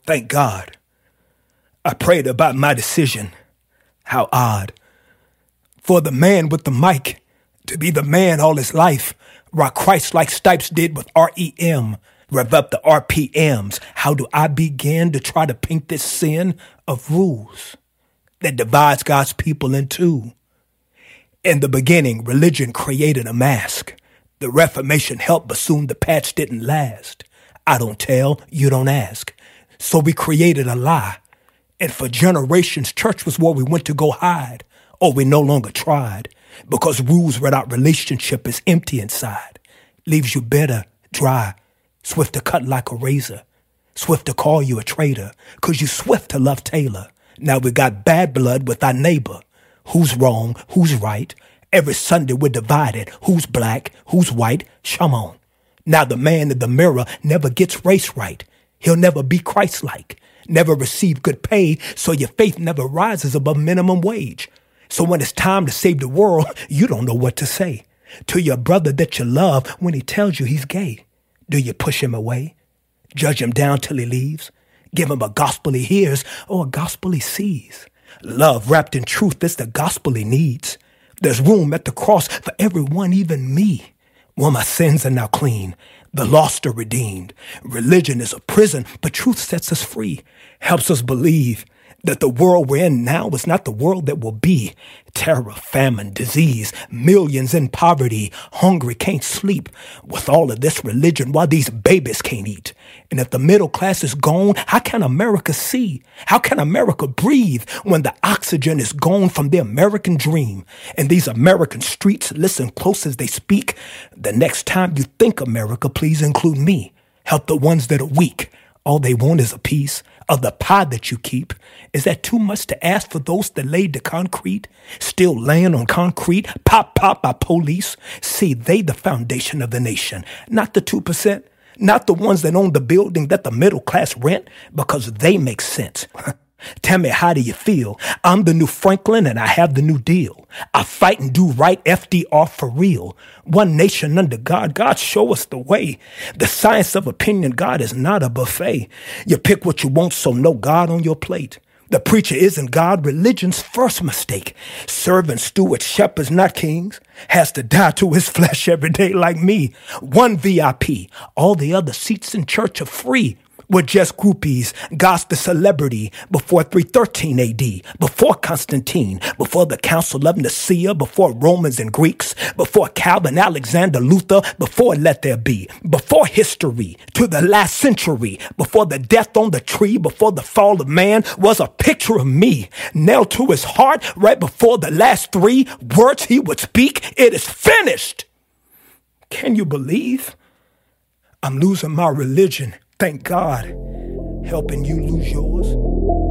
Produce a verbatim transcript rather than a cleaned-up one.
Thank God. I prayed about my decision. How odd. For the man with the mic to be the man all his life, rock Christ like Stipes did with R E M, rev up the R P Ms. How do I begin to try to paint this sin of rules that divides God's people in two? In the beginning, religion created a mask. The Reformation helped, but soon the patch didn't last. I don't tell, you don't ask. So we created a lie. And for generations, church was where we went to go hide. Or we no longer tried. Because rules without relationship is empty inside. Leaves you bitter, dry, swift to cut like a razor. Swift to call you a traitor. Cause you swift to love Taylor. Now we got bad blood with our neighbor. Who's wrong? Who's right? Every Sunday we're divided. Who's black? Who's white? Come on. Now the man in the mirror never gets race right. He'll never be Christ-like. Never receive good pay, so your faith never rises above minimum wage. So when it's time to save the world, you don't know what to say to your brother that you love when he tells you he's gay. Do you push him away? Judge him down till he leaves? Give him a gospel he hears or a gospel he sees? Love wrapped in truth is the gospel he needs. There's room at the cross for everyone, even me. Well, my sins are now clean. The lost are redeemed. Religion is a prison, but truth sets us free. Helps us believe that the world we're in now is not the world that will be. Terror, famine, disease, millions in poverty, hungry, can't sleep. With all of this religion, while these babies can't eat. And if the middle class is gone, how can America see? How can America breathe when the oxygen is gone from the American dream? And these American streets listen close as they speak. The next time you think America, please include me. Help the ones that are weak. All they want is a piece of the pie that you keep. Is that too much to ask for those that laid the concrete? Still laying on concrete, pop, pop by police? See, they the foundation of the nation, not the two percent, not the ones that own the building that the middle class rent, because they make sense. Tell me, how do you feel? I'm the new Franklin and I have the new deal. I fight and do right, F D R for real. One nation under God, God show us the way. The science of opinion, God is not a buffet. You pick what you want, so no God on your plate. The preacher isn't God, religion's first mistake. Servants, stewards, shepherds, not kings. Has to die to his flesh every day like me. One V I P, all the other seats in church are free. We're just groupies, God's the celebrity, before three thirteen A D, before Constantine, before the Council of Nicaea, before Romans and Greeks, before Calvin, Alexander, Luther, before Let There Be, before history, to the last century, before the death on the tree, before the fall of man, was a picture of me, nailed to his heart right before the last three words he would speak. It is finished. Can you believe? I'm losing my religion. Thank God, helping you lose yours.